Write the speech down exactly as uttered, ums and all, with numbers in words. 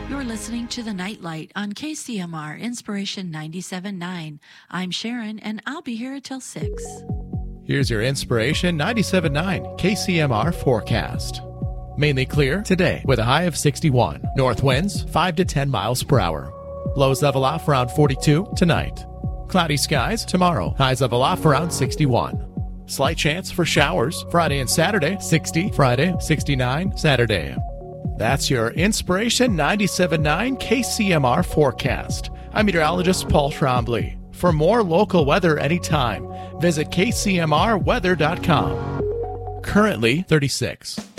You're listening to The Nightlight on K C M R Inspiration ninety-seven point nine. I'm Sharon, and I'll be here until six. Here's your Inspiration ninety-seven point nine K C M R forecast. Mainly clear today with a high of sixty-one. North winds five to ten miles per hour. Lows level off around forty-two tonight. Cloudy skies tomorrow. Highs level off around sixty-one. Slight chance for showers Friday and Saturday. sixty Friday, sixty-nine Saturday. That's your Inspiration ninety-seven point nine K C M R forecast. I'm meteorologist Paul Trombley. For more local weather anytime, visit K C M R weather dot com. Currently thirty-six.